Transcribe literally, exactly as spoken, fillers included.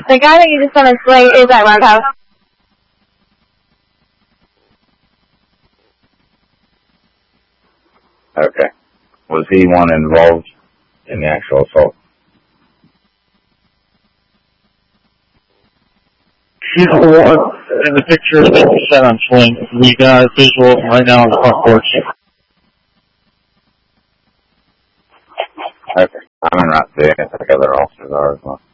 The guy that you just sent a swing is at Roadhouse. Okay. Was he one involved in the actual assault? He's the one in the picture that you sent on Swing. We got a visual right now on the front porch. Okay. I'm not seeing it like other officers are as well.